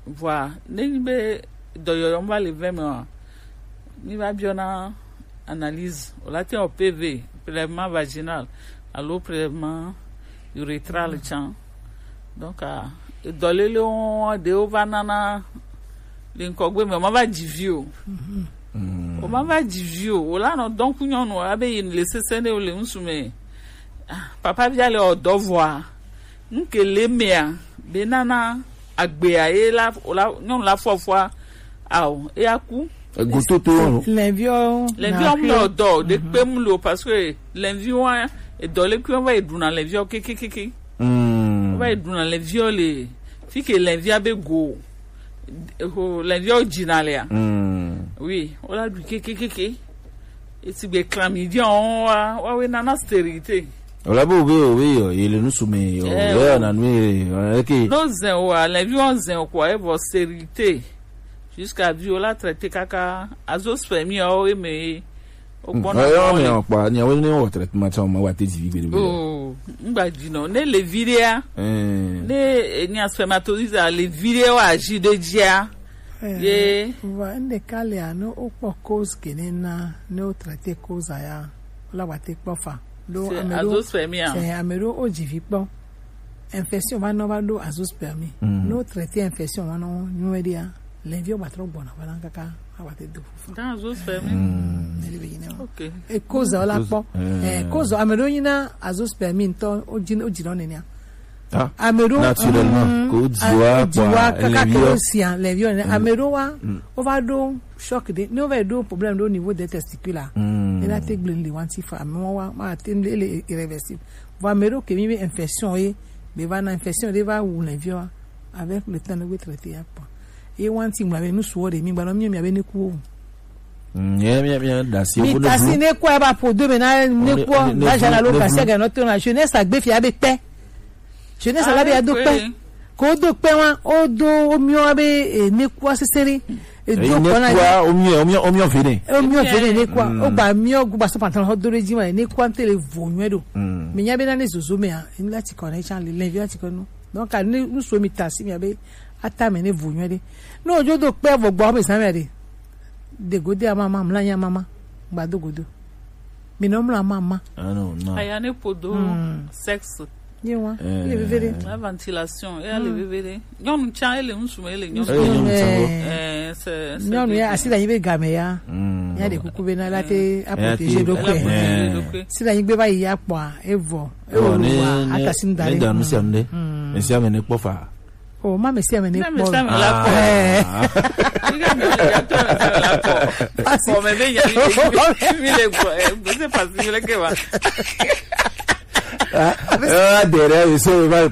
Voilà. N'imbe doyo mba le vema. Ni va biona analyse. On l'a au PV, prélèvement vaginal, allo prélèvement urétral chan. Donc dole le on de ovanana linkogwe me ma va divio. O ma va divio. O la no donc nyon no abe yin le sesene o le nsume. Papa via le odovoir. Nke le mea benana agbea e la nyon la fois aw e aku gototo l'envion me odo de pemlo parce que l'envion e dole ku on va eduna l'envion kekekeke on va eduna l'envion le fi que l'envion be go l'envion jinalia oui on la du kekekeke et si be chlamydion wa we nana stérilité. Ola bo be il nous soumet yo na nuit OK non zen wa l'envion zen quoi et votre stérilité jusqu'à viola traité kaka azoospermie o eme o bona mais on pas ni on ne traitement ça on va te dire oh ngba dino ne le vidéa ne ni spermatozoïde le vidéo agi de dia ye va ne kalia no o po cause kenena no traité cause ya la wa te pofa do azoospermie c'est amero o jivipo infection va no va do azoospermie no traité infection va no nuedia l'envio va trop bona voilà kaka awate do dans azoospermie OK e cause la po cause amero yina azoospermie nto o jino nenia amero naturellement ko diwa kaka sien l'envio amero wa o va do choc de no va do problème au niveau des testicules et la te glin li wanti fa amero wa ma atteindre les irréversible va amero que mi infection e be va na infection de va ou l'envio avec le temps de traiter apa et one thing m'avait nous sourire mi balon mi avait ne ku bien d'acier mi tasi ne quoi ba pour deux maintenant ne quoi là j'allais au passer à notre jeunesse a gbe fi abe pe jeunesse la be ado pe ko do pe wan o do o mi o abe ne quoi c'est série et do ko na o mi vene ne quoi o ba mi o gba so pantalon do reji ma ne quoi tele vonwe do mi nya be na ne zozo me a in lati connection le levi ati kono donc a nous so mi tasi mi abe atame ne vonwe de no ojo do pe vo gbo me sanere de gode mama mlanya mama gba do godo mi no mla mama no aya ne podo sexe ni wa le bebere la ventilation et le bebere nyon cha ele nsume ele nyon c'est nyon ya asida yibe game ya ya de kukube na late a protéger do pe sida yibe ba ya po evo wa atasim dare ne da no semde me sia me ne pofa oh ma me sia me ne po como me veía mire c'est facile que va derrière eso va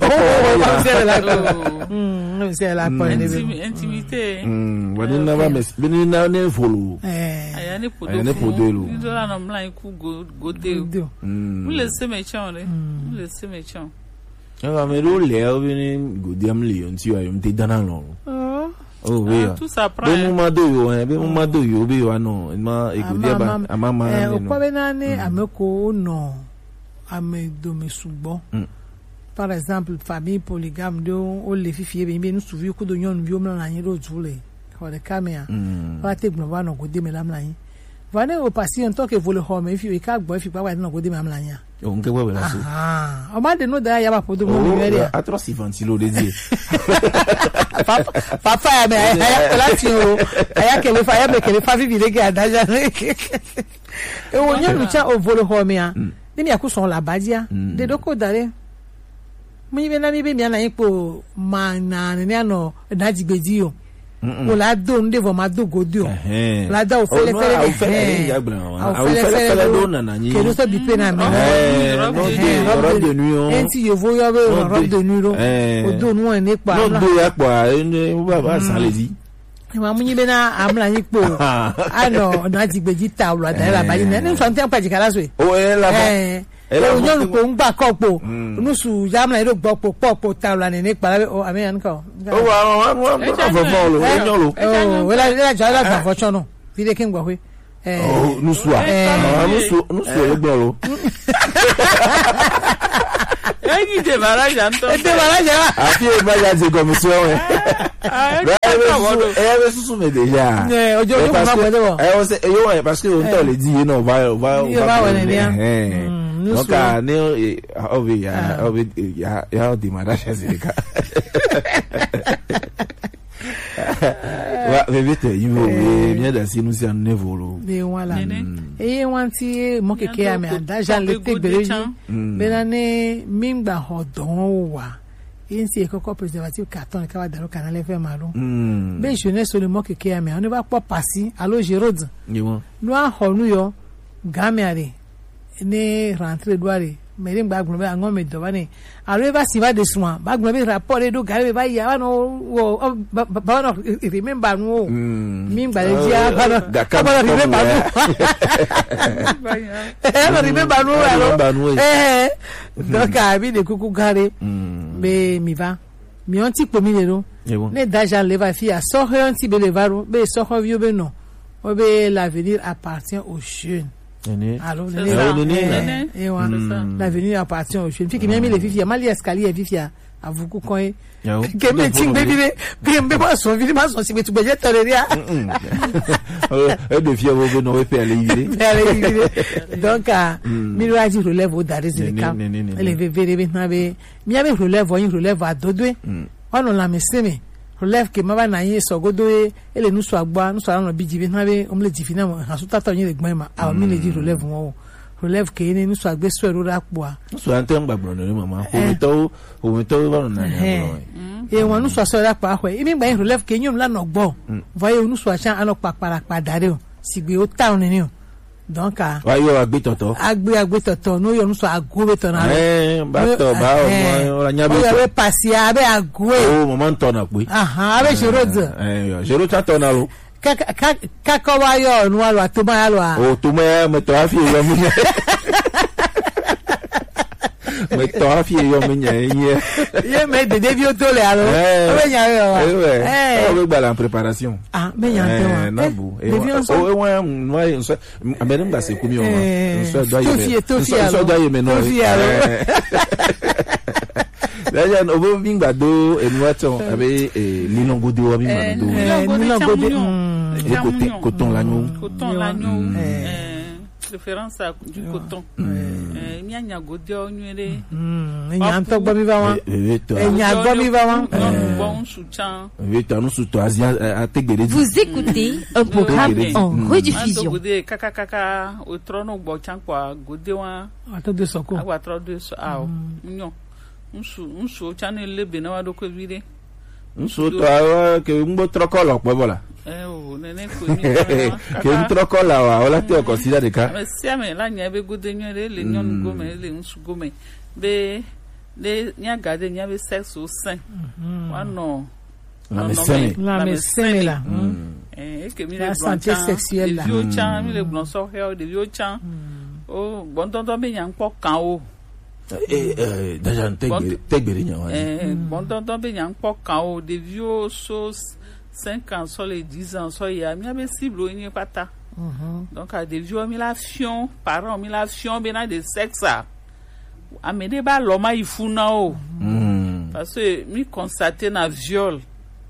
c'est la intimité wadina va mes binina ne follow ayane podolo ndola na mlan ku gode mu laisse me chonre mu laisse me chon ava me ro le obini godiam le onti ayom te dana lo oh oui tout ça prend be mu mado yo be wa no ma egodia ba amama o ko be na ni ameko no amedo mesugbo par exemple famille polygame do o le fifie be nous souvi ko do nyon bi o mla na yin ro jule ko de camera va te gbo wa no gode me la mla yin va ne o patient to ke vole home if you ka gbo if pa wa no gode me mla yin o nke wa la so o ma de no da ya ba podo mo mi ere atroci ventilo de die papa ya me aya la ti o aya ke le fa ya me ke le fa vivi le ke adaja e o nyon cha o vole home ya ni mi akuso la badia de doko dare mi be na mi be mi ana ipo mana ni ano na jigbeji o o la do nde vo ma do godio la da o fele do na na ni ke do so bi pe na mi robe de nuit on enti yo vo yo be robe de nuit o do nu en ipa no do ya pa ni baba salezi ma munyi be na amla yin po ano na jigbeji ta o la da la bayi ni so nte pa jikala so o la o nyon ko ngba ko po nusu jamla ro gbo po ta la ni pa o amen ko o wa fo lo nyon lo o la jala ta fo chono fi de kin gbo we nusu a nusu e gbo lo Any démarrage, Anton. Démarrage. Aqui é mais de comissão. É isso mesmo déjà. É, hoje eu vou fazer bom. É você, eu parce que on t'a le dit non vai. Donc né ya démarrage Zeka. Wa vite yiwo bien da si nous si en nevolo. De wala. E wanti mo keke ya me anda Jean le tegbereji. Benane mingba hodon wa. Insi ekoko préservatif carton ka wa daro canal fe maru. Ben jeunesse le mo keke ya me on va pas passer allo Gérard. Yiwo. No a honu yo gameare ne rentrée douare mais ngba gbon be angon me do bani arriva si va de soin ba gbon be rapport do gare ba ya no ba no remember no mi ngba le dia ba no remember no remember no donc abi de kuku gare be mi va mi on ti po mi le no ne daja le va fi a so on ti be le varu be so ho vieux be no o be l'avenir appartient aux jeunes. Alors, l'avenir appartient aux jeunes. Fille qui m'a mis les filles, mal escalier fifia à vous couper. Que me ting baby, bien pas son vie, pas son si tu peux jeter rien. De fier vous n'aurez pas aller. Donc Miraji relève au Dar es Salaam. Elle est véré maintenant be. Mi avait relève à Dodoué. On la meseme. Relève que mama na yin so godo ele nu so agba nu so ran bi jibe na be omle jifina mo asu tata yin le gbon ma a mi le ji relève won relève que ni nu so agbe so ero rapo a so ante ngbagbo no mama o mi to ba na e won nu so so rapo a hwe imi gba yin relève que yin la no gbo voye nu so acha ano papara padare o sigbe o town ni o donc wa yo agbe toto no yo nu so agobe to na ba to ba o la nya be o pasi abe agoe o mo to na pe abe Gérard Gérard ta to na lo ka wa yo nu alo to ma alo o to me to afi yo mi me to afi yo mi ye me de devio to le alo o nya yo o be gba la préparation me nya to na bu o wa no so amere ngba se kumi o so do ye me no D'ailleurs, on veut bien gado et nous attend avec l'ilongode ou bien l'ilongode coton l'agneau référence à du coton nya nya godio nyere nya to gbo mi ba wan nya gbo mi ba wan bon soutien nous sous toi à Tegbere. Vous écoutez un programme en rediffusion. Gode kaka o trono gbo chan kwa gode wan ato de soko agwa tro de so aw nyo nsu channel lebe na wado ko vide nsu to awa ke ngbo trokolo po bola o nene ko ni ke trokolo wa ola te ko sida de ka si ame la nya be gode nyere le nyon gome le nsu gome be le nya gade nya be sex o sen wano la mesene la que mi la santé sexuelle la vieux chan mi le blon so he de vieux chan o bon tonton be nya npo kan o déjà Tegbere nya wa bon tonton be nya npo kan o de vieux so 5 ans sur les 10 ans so ya mi abe cible o ni pata donc à des vieux mi la fion parents mi la fion be na de sexe a amede ba lo ma ifuna o parce que mi constater na viol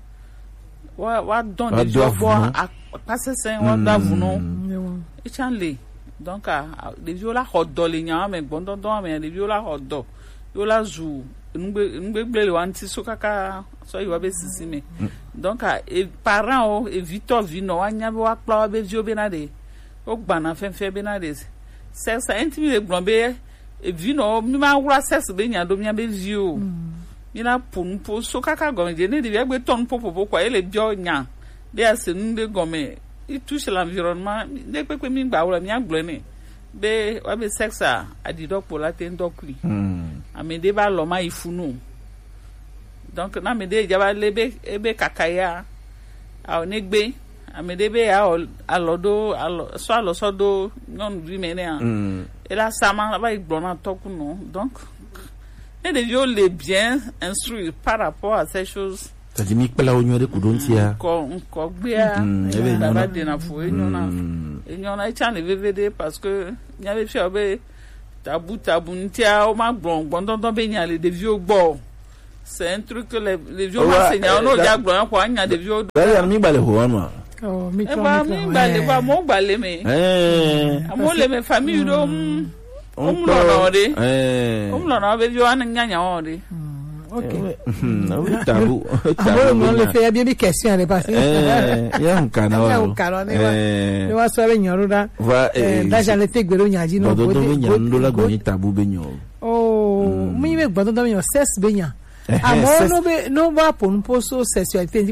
wa don de joie à passer 5 ans d'avunon et chanle donc des viola hodo le nya me gbondo don me des viola hodo yola zu ngbe gbele wanti so kaka so yo be sisi me donc et parents o et Victor vino anya be wa kla be vio be na de o gba na fenfe be na de sex intime le gbombe et vino mi ma wura sex be nya do mi be vio mi na punpo so kaka gome je ne de be ton popo kwa ele bio nya de asenu de gome il touche l'environnement de pe mi gba wura mi agble ni be wa be sex a adido po la ten dokuri amede ba lo ma ifunu donc na mede jaba lebe ebe kakaya a onegbe amede be a alodo so alosodo non vi mene a et la sama ba igbona tokuno donc et de viol les bien instruits par rapport à ces choses. Ça dit mi pela onyo de kudontia ko gbea baba de na fo enyona chan le VVD parce que nya be fi obe Tabou, ntia, on m'a bon, les vieux bords. C'est un truc que les vieux enseignants, on a blanc, quoi, il y a des vieux. D'ailleurs, mi balé moi. Oh, mi balé, pas mon balé, mais. Mon les familles, on l'a vieux, on ok. Tabou. On le fait bien des questions, elle est passée. Il y a un canard. Il va se venir, là. Là, j'en étais gueule, il y a dit non. Tabou beignon. Oh, mais il y a bon dans le 16 beignon. Non, va pour une pause sexualité,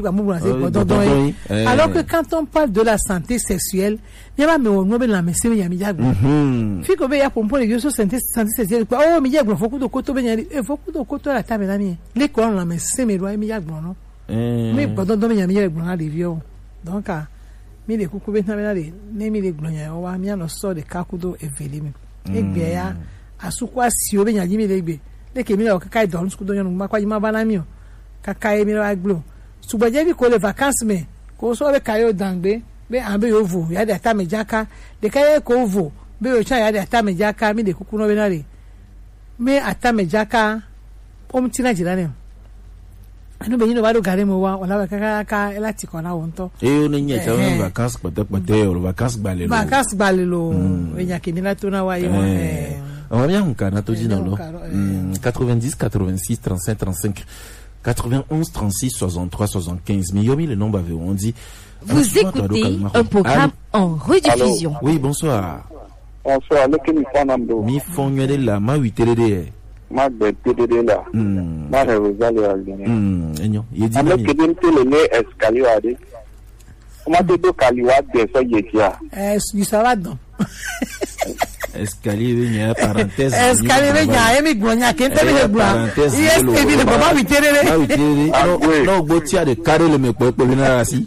alors que quand on parle de la santé sexuelle, il y a même on la messe ya miyago. Fiko be ya pour les vieux santé sexuelle. Oh miyago faut que koto be nyali, faut que koto la table nami. Les ko la messe me doit miyago non. Mais pendant do ya miyago na vieux. Donc mi le kuku be na ne mi le glonya o wa mi no so de kakudo evelimi. Egbe ya asukwa si o be nyali mi legbe. Les qui ont cacaille dans le scoudon, nous m'accompagnent ma banamio. Cacaille, miro aglo. Soubadjali, qu'on les vacances, mais qu'on soit avec Kayo d'Angbe, mais un peu au vous, il y a des tames jaka, des cahiers qu'on vaut, mais au chat, il y a des tames jaka, mais des coucou novenari. Mais à tames jaka, on tient girane. Nous venons voir le garemo, on a caca, et la ticona, on to. Et on y a des vacances, peut-être, vacances balelo. Vacances balelo, il y a qui n'a tona wa. On va bien en Canada, 90, 86, 35, 35, 91, 36, 63, 75. Mais Yomi, le nombre avait, on dit. Vous écoutez un programme en rediffusion. Oui, bonsoir. Bonsoir, le Fanamdo. Mi fongere la ma 8 TDD. Ma TDD là. Ma révésale à l'année. Enyo, il dit. Avec que d'un tel le escaliade. Comment te do caliwade ça y est. Du salade. Escalier vient parenthèse. Escalier vient emi glonya ke tebe le blanc. Yes, ebi le baba witerere. Non, botia de carré le me ko na asi.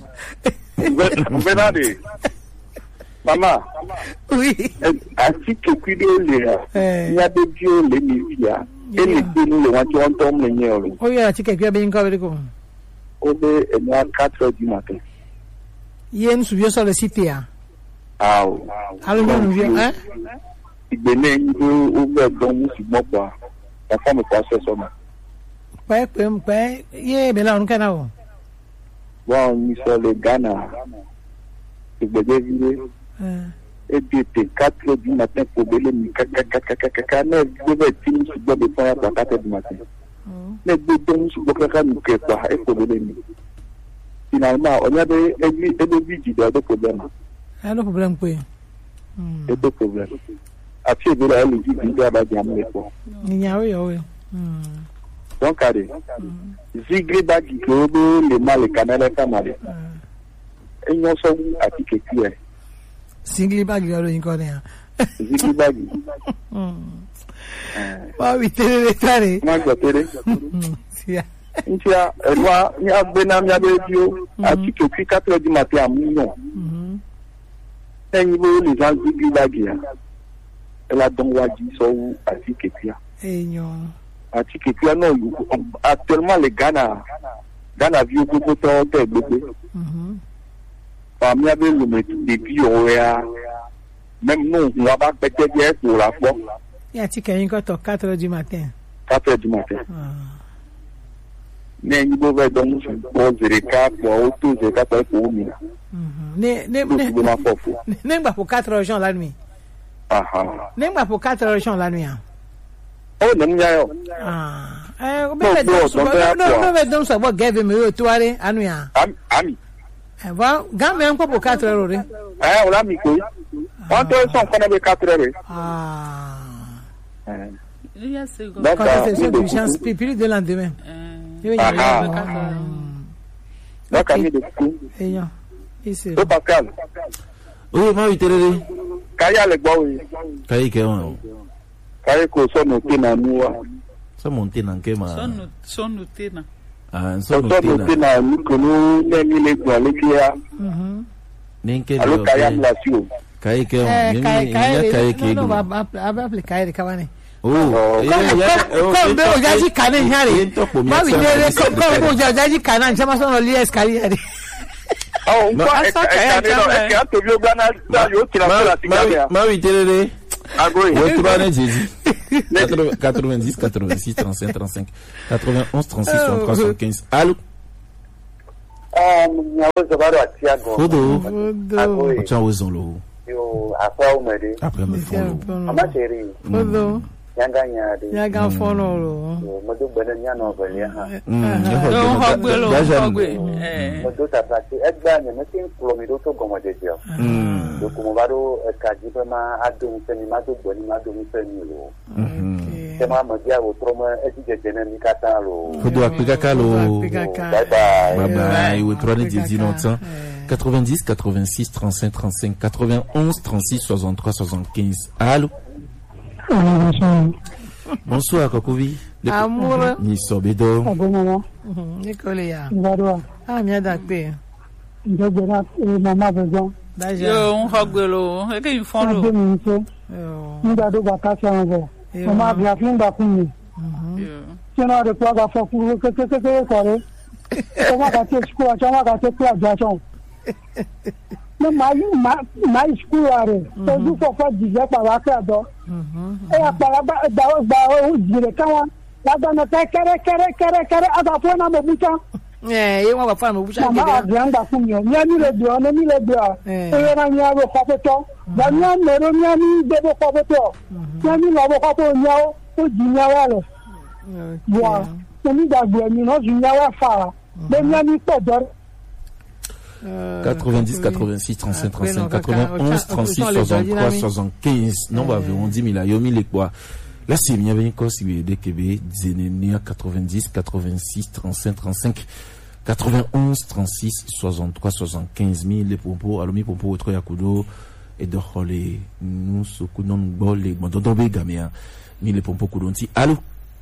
Benade. Maman. Oui. Asi ke kudo le. Ya de dio le mifia. Et les nous le wanti on tombe le nyoro. Oh ya ti ke ku be nko be ko. Obe ena 4h du matin. Yen subió sur le site ya. Ah. Alors nous vient hein? Benin ou donc si moi quoi la femme passe ça ouais mais là on kana o bon ni sur le Ghana et de et puis 4h du matin pour belé ni kaka ne devait finir sur de faire à 4h du matin mais de donc sur le cas nous que quoi et pour belé finalement on a des vidéos de problème ah le problème quoi et de problème après de la logique de la diamètre oui donc allez zigri bagi que le mal canal camale et nous sommes à ticket zigri bagi alors encore zigri bagi pas vite les tare moi je tare Intia elwa ni abena mi abedio à ticket 4h du matin à million et niveau les gens zigri bagi la donc wadi so atikepia non actuellement les Ghana vieux beaucoup trop développé parmi avec le métier depuis même nous on va pas peut-être bien pour la fois il y a ticket encore 4h du matin mais il faut donc poser cas pour autour de 4h pour nous ne pas pour 4h la nuit. Nem pas pour 4h la nuit. Oh, nem ya yo. Non, donc ça va gave me toare anu ya. Ami. Va, gambe encore pour 4h. On l'a mis quoi? On te son qu'on avait 4h. Il y a ce gars. Quand c'est une chance plus de lendemain. Donc ami de coup. Ici. Pascal. Oui, ma itéré. Kaya le gbawo. Kaya ke on. Kaya ko so no te na nuwa. So monte na ke ma. So no te na. Ah, so no te na ni ko no ne mi le gbo le kia. Nenke. Alo kaya mlasio. Kaya ke on. Kaya ke. No va appeler kaya de kawani. Comme o jaji kanen yare. Ma bi dere comme o jaji kanan chama so no li escalier. Ma oui, télé. 90 86 35 35 91 36 63 75. Allô? Fodo. Après me follow. Yaga follow. Bye bye. 90 86 35 35 91 36 63 75. Allô? Bonsoir, Kokovi. Amour. Ni sobedo. Nicoléa. Ah, mia d'acte. Maman besoin. Yo, on hogwelo. E que follow. Nda do vacation go. Maman bien fin da kuni. Tiens de quoi va faire pour que quoi. Comment va te school, comment va te classe. My school are so do for the para do e para ba o dire kan la da na kere ada fo na mobuta e won ba fa mobuta ke ma agenda fun yo ni le do e ra ni abo fapeto ba ni mero ni de bo fapeto ni lo bo fapeto ni o jinya wa lo wa ni da gbe ni no jinya wa fa be ni to do 90 86 35 35 91 36 63 75. Non, bah, on dit, mais là, yomi les quoi. Là, c'est bien, bien, quoi, si vous avez des Québec, 90 86 35 35 91 36 63 75 000 les propos, alors, mes propos, autre yakudo, et de relais, nous, ce coup, non, bol, les, bon, d'obé, gamia, mais les propos, coudonti. Allô?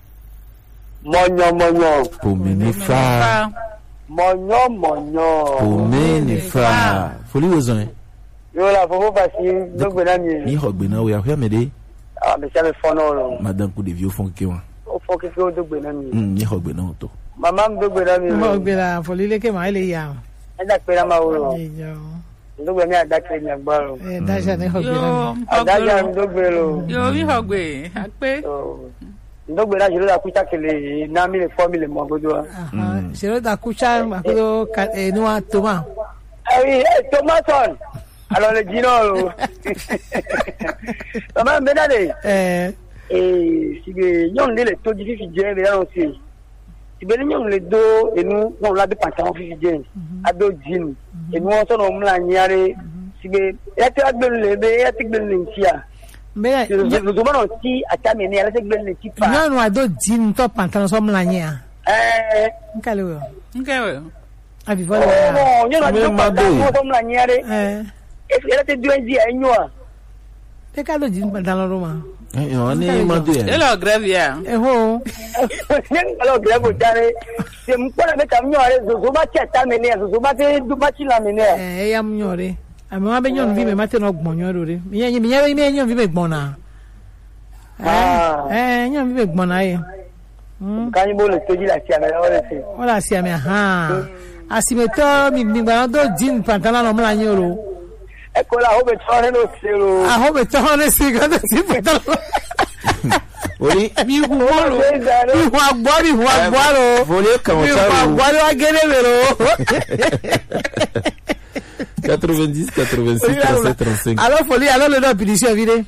Pour mener fa. Monyo. Pomenefa. Foli wozon. Yo la fofo basi dogbe na mi. Ni hogbe na we ahwe mede. Ah me se me fono lo. Madame ku de vieux fon ke wa. O fo ke fi o dogbe na mi. Ni hogbe na to. Mama m dogbe na mi. Mo gbe la foli le ke ma ile ya. E da pe na ma wo. Yo. Dogbe mi ada ke mi agbaro. Da ja ne hogbe na. Ada ja mi dogbe lo. Yo mi hogbe. Ape. Ndogbe na jiro da kucha kele na mi le formule mo godo. Jiro da kucha akodo enua toma. Tomaton. Alors le dino lo. Mama mbena de. Sibe nyon le to di fi je be la onsi. Sibe nyon le do enu on la de pantalon fi je. Ado jean. Enu on so no mla nyare. Sibe ya te agbe le be ya te gbe le ntia. Mais nous demandons aussi à t'amener à la seconde l'équipe. Non, non, ado jean top pantalon som la nya. Nkalewo. Ah bi voilà. Non, non, non, pantalon som la nya re. Est-ce que tu dois dire à Nyoa? Te ka do jean pantalon roma. On est madu. Hello grave ya. Ho. Alors grave o tare. C'est mon pas avec Nyoa re zo ba cha t'amener, zo ba te do ba chi la mener. Ya mnyore. Ami wa be nyon vi me mate no gbonyo rore. Mi nyon vi me gbona. Nyon vi me gbona e. Kan yi bo le toji la si ame o le se. O la si ame ha. Asimeto mi gba do jean pantalon no mla nyoro. E ko la ho be tore no se lo. Ah ho be tore se ga do jean pantalon. Oli mi huolo. Mi huagboro. Volé comme ça. Mi huagboro agere vero. 90 86 37 35. Alors folie alors le nom punition vide.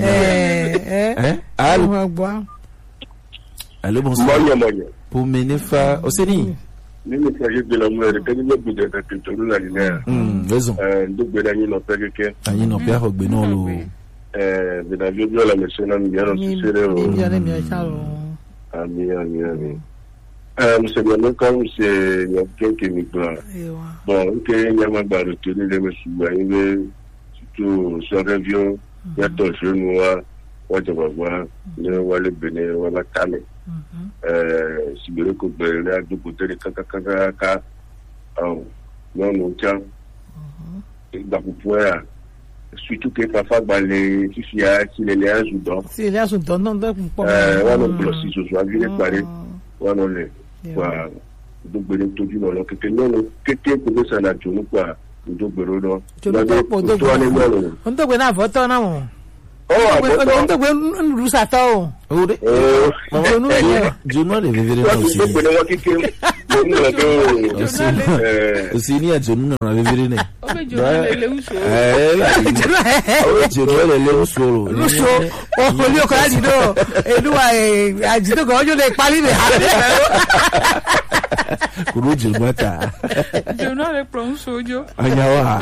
Allô bonsoir. Pour Menefa Oseni. Ni messager de la mère que nous avons de culture la linéaire. Raison. Donc ben ani no pege ke. Ani no pege ogbe no lo. De la bio la mission na mi no sere o. Ami. Monsieur Manon, comme c'est quelqu'un qui me parle. Bon, ok, il y a ma barre de tenue, je me suis surtout sur l'avion, il y a ton genou, je vais voir, je vais voir le bénin, on va calmer. Si vous voulez que de côté de Kaka, non, tiens, surtout que parfois, les filles, si les liens jouent dans. Si les liens jouent dans, non, on a si je suis arrivé, on a les. Quoi donc ben tout dit non que non que pour ça la journée quoi donc ben non on doit na voto na mo on te gbe rusa to o de Jono le vivere aussi ni a Jono na vivere ne Jono le uso o polio ko ajido eduwa ajido go ojo le pali be kuro Jonata Jono le prononce jo anyawa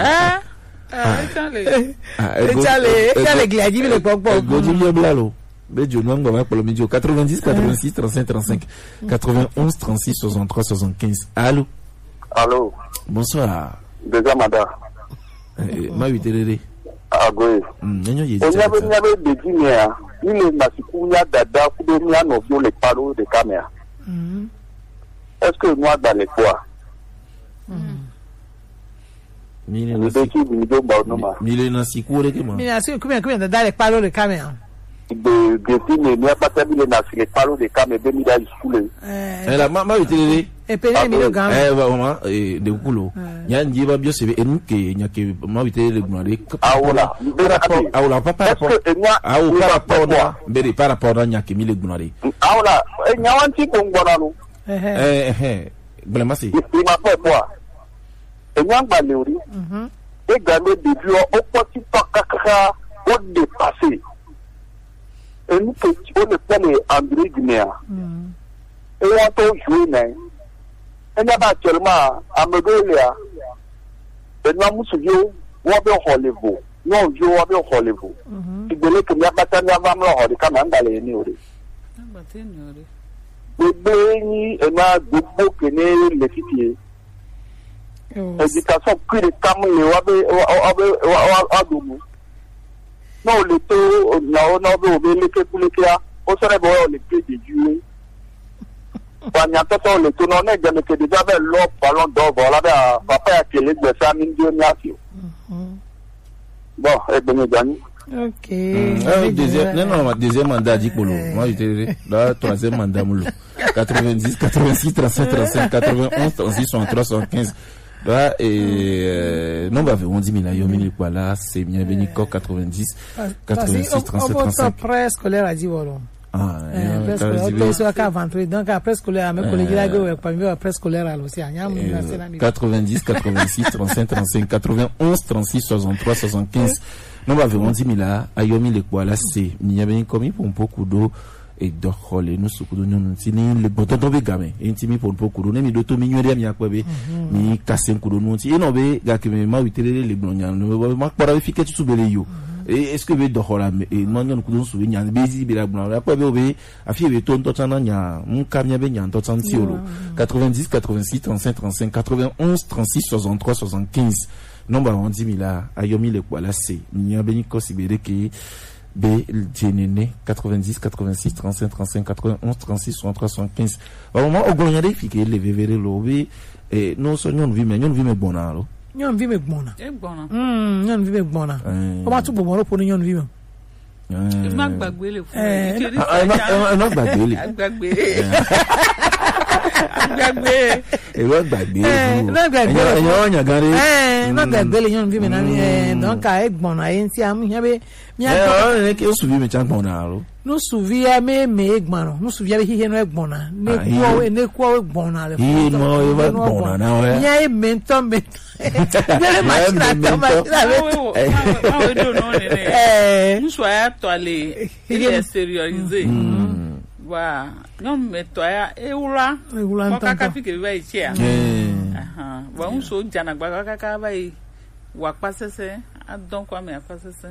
Echale gliadi le popo. Godi le blalo. Bejo no ngoma polo medio 90 86 35 35 91 36 63 75. Allô. Allô. Bonsoir. Déjà madame. Ma viterere. Agwe. Nyo ye. Onyabe de Guinea. Ile masikunya dada kudomia no vio le paro de caméra. Est-ce que moi dans les poids? Mile na sikure ke ma. Mila si kumia da dale palo de camera. De tine ni apata bile na si le palo de camera be mi da skule. La ma utilele. E pene mi do gam. Vraiment de kulo. Nya njiba bio sebe enke nya ke ma utilele gnare. Aula papa. Au para poda. Bere para poda nya ke mile gnare. Aula nya wanti ko ngona no. Blemasi. Il m'a fait quoi? Et nous avons dit, et gagner des vieux, au petit kaka, au dépassé. Et nous, on le prend les André Guinea. Et on a joué, et nous avons actuellement, à Megolia, et nous avons souviens, on a bien Hollywood. Nous avons joué, on a bien Hollywood. Si vous voulez que nous avons bien Hollywood, quand même, dans les nuits. Le béni, et nous avons beaucoup de les filles. Éducation que les camés adomu non le taux na le que pour les cas au serait bon le pied de Dieu quand y a tout le taux non est jamais que déjà avec l'eau ballon d'or voilà papa a que les de ça mine Dieu nation bon et bien gagné. OK. Deuxième mandat dit Polo. Moi j'étais là troisième mandat moulo. 90 86 35 35 91 36 63 75. Là non bah on dit mila yo mili quoi là c'est bien béni 90 86 37 35 préscolaire a dit voilà. Donc après scolaire mes collègues là go parmi après scolaire là aussi 90 86 35 35 91 36 63 75. Non bah on dit mila ayomi le quoi là c'est ni bien comme pour beaucoup d'eau et dokhole no sukudo nyon tini le bototo be game intimi pour kudo ne mi do to mi nyori am yakwa be mi kasen kudo no ti eno be ga ke ma witelele le blonyan no ma para fike tu bele yo est-ce que be dokhola me e no nyon kudo su be nyan be zi be la blonyan akwa be obe afi be ton to tana nya mun kamya be nyan to tanti olo 90 86 35 35 91 36 63 75 nomba on dit mila ayomi le kwa la c'est nya be ni ko sibere ke B, Djenene, 90, 86, 35, 35, 91, 36, 63, 75. Au moment où on a des filles qui les verront l'obé, et non seulement on vit, mais on vit mes bonheurs. On vit mes bonheurs. On vit mes bonheurs. Comment tu peux voir pour nous, on vit? Il m'a bagoué le fou. Non, bagoué. Donc avec bon ainsi am yabe que eu subi me chan bonalo no suvia me egbano no suvia hi no egbona ne kwa egbona le hi no egbona na we nya e mento me dele machina nous soyons toilés il est sérieurisé wa non me toya eula kaka fike ba ichia wa unso jana gba kaka ba yi wa pasese adon kwa me pasese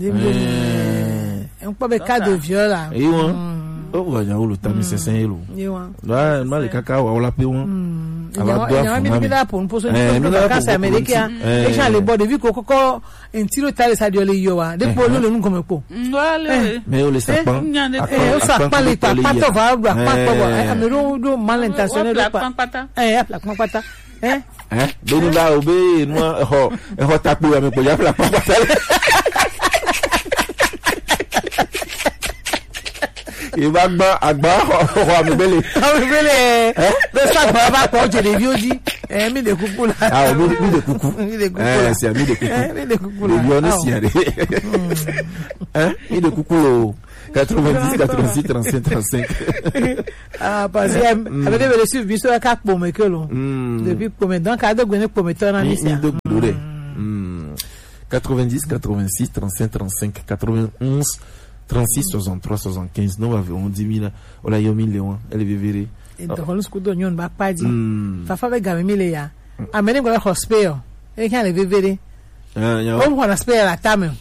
un peu de cas de viol là o wa ja ulu tami sesen elu la mali kaka wa la pe won aba do mi da pon poso ni casa america e ja le bode vi kokoko en tiro tale sa dio le yo wa de po lo nu ko me po mais o le sapin o sapin le pato va gba pato wa amero do mal intentionné do pa la pata beni la obe no ho tapu me po ya la pata Ìgbàgbọ́ àgbà ọ̀rọ̀ àmìbélé. De ça va pas pour je les vieux dit. Mi de coucou là. Ah, mi de coucou. C'est ami de coucou. Mi de coucou Le là. Lyonnais s'y allait. Hein? Mi de coucou. 90, 86, 35, 35. Ah, parce que avec les suivi biso ka po me que lo. Depuis combien donc a de gwen po me ton ami ça. 90, 86, 35, 35, 91, 36, 63, 75. Non, on dit mille. On a yomi Léon. Elle est vérée. Et donc on se coude nyon ba pa di. Fa be game mi le ya. Amene go hospital. E kan le vérée. On va hospital la tame.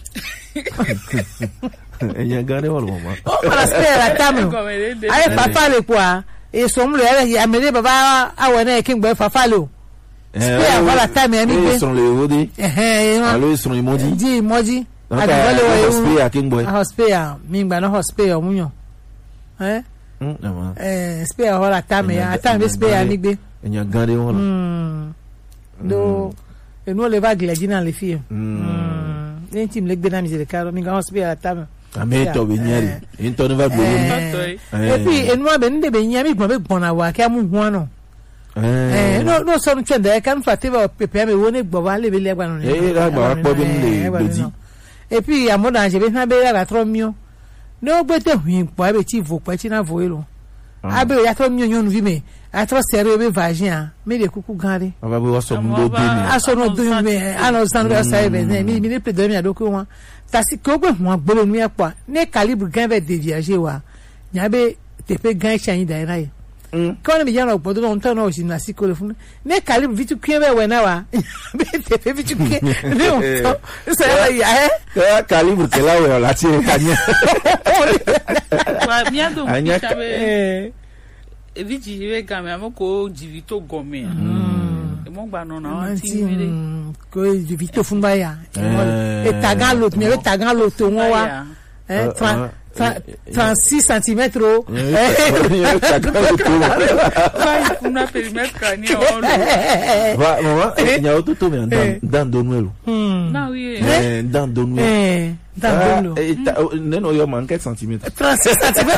Il y a gardé wala mama. On va hospital la tame. Ay papa le quoi. Et son le ya amene baba awone king boy papa lo. Spare wala tame ami be. Ils sont les odé. Allo ils sont les modi. Di modi. Adivale wa spare king boy. Hospital mi gba no hospital munyo. Spare wala tame ya tame spare ani gbe. Il y a gardé wala. Do e no le va gladina le fie. Intim le gbe na mi le caro mi ga hospital tame. Ameto benyari. Into ne va Et puis e no be nde be nyami gbo be gbona wa ka mu hu no. No so no twende kan fa te ba pepe me woni gbo wa le be le gba no. La gba po be le di. Et puis amoda je be na be la tro mio. No gbe te hu po be ti vo po ti na vo elo. Abe ya tro mio nyon vi me. A tro sere be vagin me de kuku gare. Aba be wa so mu do ni. Aso no do me ano stand be sa be mi ne pe do mi adoko wa. Tasi ko gbe mo gbolo nu e po. Ne calibre gan be déviager wa. Nya be te pe gan chan da ira yi. Quand me yana obodo no ntan no na siko le fun. Ne calibre vitu kien be we na wa. Be te pe vitu kien. Ne o so. So ya calibre que la we la ti kanya. Wa miado chabe. Eviji we game amoko jivito gome. E mo gba no na ti wele. Ko jivito fun ba ya. E tagan lot to won wa. 36 cm. Una perímetro ni o. Va, maman, il y a autre tout mais dans Donwelo. Non oui. Dans Donwelo. Dans Donwelo. Non non, il manque 4 cm. 36 cm.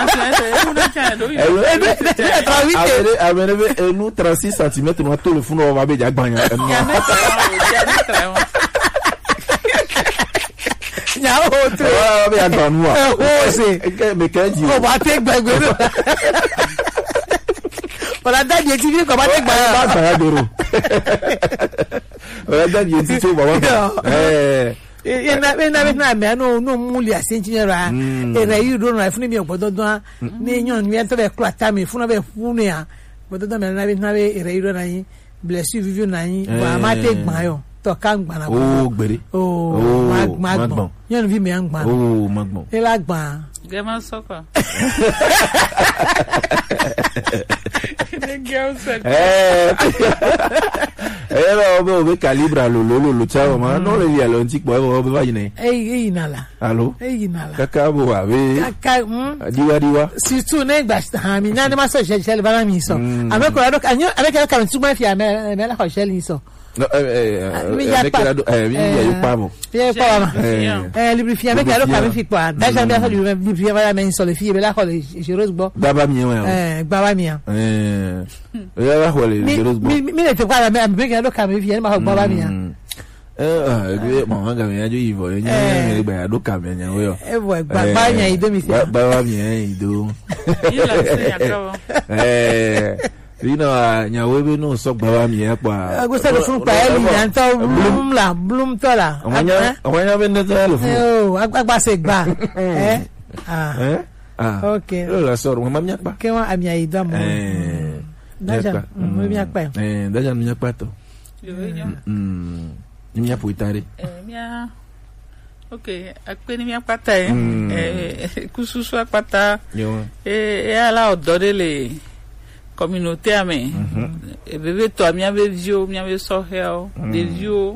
Nous 36 cm, nous tout le fond on va be jagbanya. Ya outro. Ah, me agbanwa. Ose. Me keji. Ko ba te gbagbe. Para da je ti bi ko ba te gbagbe. Ba gba doro. Para da je ti so baba. Na me no muli asentinera. Era yiro na funi mi ogbodo don ni nyon mi ento be klata mi funa be funu ya. Ogbodo don me na be era yiro na yin. Bless you vivu na yin. Wa ma te gban yo. To kan gban na. Oh gbere. Oh magbon. Yon vi me an gban. Oh magbon. E la gban. Gema soko. The girl said. Obe calibre lo chavo ma no le dia lo ntik boy obe va yine. Inala. Allo? Inala. Kaka bo abe. Kaka diwa. Si tu ne gba ha mi na ma so je bana mi so. Ame ko ado anyo ame ka tu ma fi ame la ko shell so. No mi ya pa mo. Ya pa ma. Lubrifier avec ado ka mi fi pa. Daja mi aso lubrifier va men so le fi be la ko je rose bo. Baba mi wa. Baba mi. Ya va ko le rose bo. Mi ne te kwa me ka ado ka mi fi ma ko baba mi. Mama ga me ajo ivo nya gba ado ka me nya wo. Baba nya ido mi se. Baba mi ido. Ila se yakabo. Rino nyawebe no so gba mi e pa. Agusta do fun pa eli nto bloom tola. Awanya be nto lo fun. Agba se gba. Okay. La sor mo mamia pa. Ke wa amia ido mo. Daja, mo mi akpa. Daja mi akpa to. Ni mi apoitare. Mia. Okay, akpe ni mi akpa ta kususu akpata. Ala odorele communauté ame e bebe to mi ave vio mi ave so hell de vio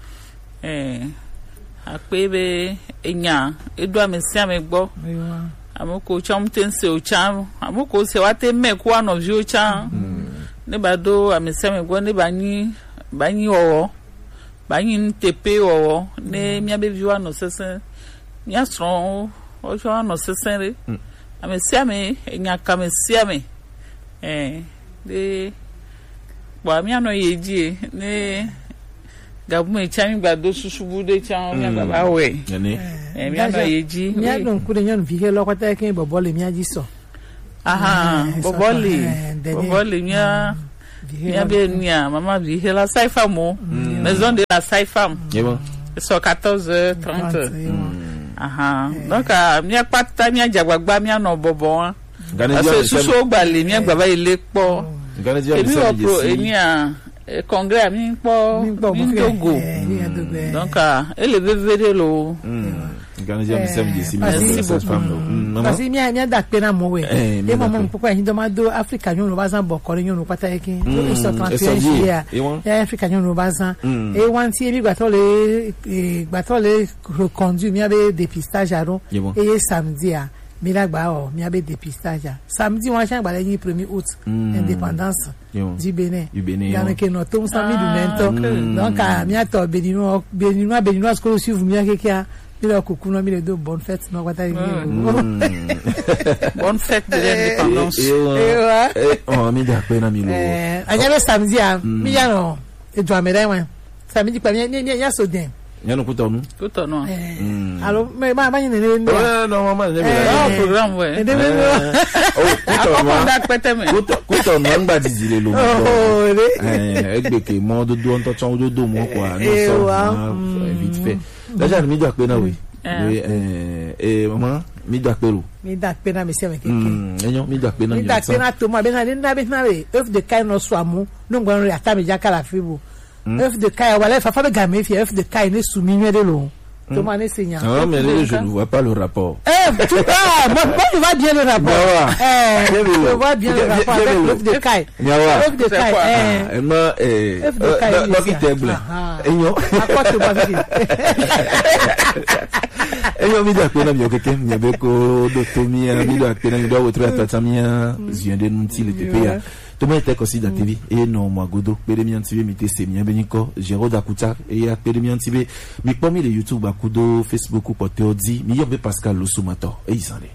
akpebe enya edu ame si ame gbo amoko cham tense o cham amoko se wate me ko no vio cham ne bado ame si ame gbo ne bani owo bani tepe owo ne mi ave vio no sesen nya stron o jo no sesen re ame si ame enya ka me si ame de po mi ano yeji ne gabume chami gbado susubu de chan mi baba we mi ano yeji mi ano ku de nyan vi he lo kwata ken bobo le mi aji so bobo le mi be nia mama vi he la saifa mo maison de la saifa so 14h30 donc mi apata mi ajagbagba mi ano bobo wa susu gbale mi agbaba ile po èmi ọ̀pọ̀ èmi congrès mi po mi Togo donc ele vevere lo Ganija mi sem disi mi sa fam no parce que mi da pe na mo we e mo mo popo hin do ma do Africa nyon lo bazan bo kore nyon lo pata ekin e so 31 ya Africa nyon lo bazan e wan ti mi gba to le reconduit mi ave dépistage aro e samedi a mi la gba o mi abe dépistage samedi won chan gba le 1er août indépendance du Bénin dans que no to sa mi du mento donc mi ato Béninois ko suivre mi akeka mi la kuku no mi le do bonne fête no kwata ni bonne fête de l'indépendance oh mi da pe na mi lo ajabe samedi a mi ya no e do amere wan samedi pa mi ya so den yanu kutonu alors mais ma ni ne non mama ne programme ouais kutonu ngba dizile lo egbe ke mo do nto chan do mo kwa no so vite fait déjà mi do pe na we maman mi do pe na mi se me keke enyo mi do pe na to ma be na we œuf de caille no so amu no ngwan re ata me jaka la fibu œuf de caille wala fa be game fi œuf de caille ne soumis de l'eau Thomas ne signe. Non mais je ne vois pas le rapport. Moi je vois bien le rapport. Je vois bien le rapport avec l'œuf de caille. L'œuf de caille. Œuf de caille. L'œuf de caille. Enyo. À quoi tu vas dire? Enyo mi da pena mi okeke mi be ko dotomia mi da pena mi do wotra tatamia ziende nunti le tepea. Thomas était aussi dans TV et non moi godo peremian TV mi te semia beniko Jérôme Dakuta et ya peremian TV mi pomi le YouTube akudo Facebook pour te odi mi yombe Pascal Losumato et ils en est.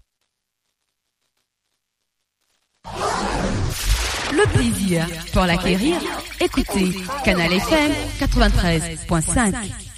Le plaisir pour l'acquérir, écoutez Canal FM 93.5.